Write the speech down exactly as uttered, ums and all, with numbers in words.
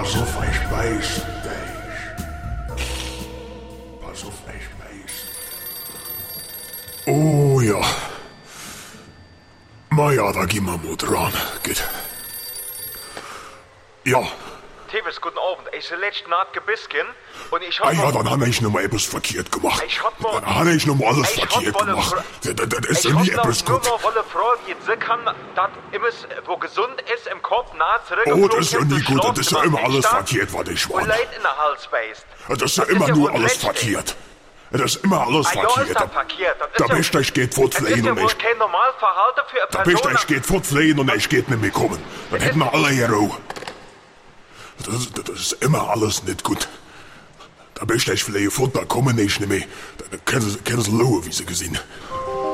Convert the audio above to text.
Pass auf, ich beiß dich. Pass auf, ich beiß. Oh ja. Na ja, da gehen wir mal dran. Geht. Ja. Tevis, guten Abend. Ich bin letzte Nacht gebisken und ich hab... Ah ja, dann habe ich noch mal etwas verkehrt gemacht. Ich hab mal... Dann habe ich noch mal alles ich verkehrt hab mal gemacht. Fra- Das, das ist ich ja nie hab etwas noch nur gut. mal eine Frage, die sie kann, dass immer, wo gesund ist, im Kopf nah zurück... Oh, das ist ja nie gut. Das ist ja immer alles verkehrt, was ich Und war. Leid in der Hals beißt. Das ist ja immer nur alles verkehrt. Das ist immer alles Ah, ja, ist verkehrt. das verkehrt. Das ist Da ja- bist du, ich geht Das fortfliehen ist ja und wohl ich... kein Normalverhalten für eine Da bist du, Person... ich geht fortfliehen und ich geht nicht mehr kommen. Dann hätten wir alle hier auch. Das, das ist immer alles nicht gut. Da bist du, ich fliege fort, da kommen ich nicht mehr. Dann können sie, können sie lachen, wie sie gesehen.